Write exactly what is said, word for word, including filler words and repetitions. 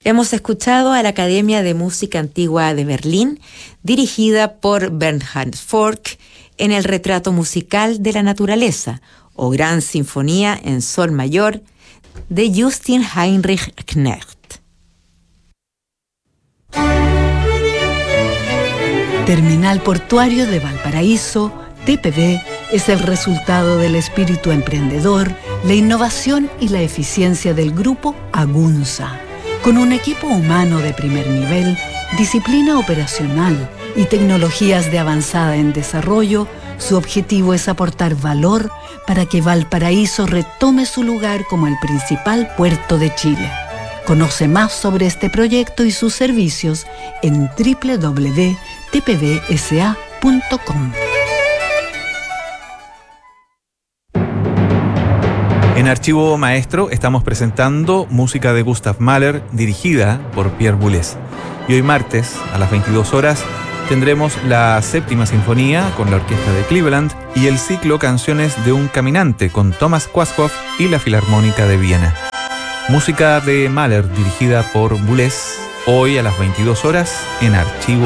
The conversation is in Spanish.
Hemos escuchado a la Academia de Música Antigua de Berlín, dirigida por Bernhard Fork, en el retrato musical de la naturaleza, o Gran Sinfonía en Sol Mayor, de Justin Heinrich Knecht. Terminal Portuario de Valparaíso, T P V, es el resultado del espíritu emprendedor, la innovación y la eficiencia del grupo Agunza. Con un equipo humano de primer nivel, disciplina operacional y tecnologías de avanzada en desarrollo, su objetivo es aportar valor para que Valparaíso retome su lugar como el principal puerto de Chile. Conoce más sobre este proyecto y sus servicios en doble u doble u doble u punto t p v s a punto com. En Archivo Maestro estamos presentando música de Gustav Mahler dirigida por Pierre Boulez. Y hoy martes, a las veintidós horas, tendremos la séptima sinfonía con la Orquesta de Cleveland y el ciclo Canciones de un Caminante con Thomas Quasthoff y la Filarmónica de Viena. Música de Mahler dirigida por Boulez, hoy a las veintidós horas en Archivo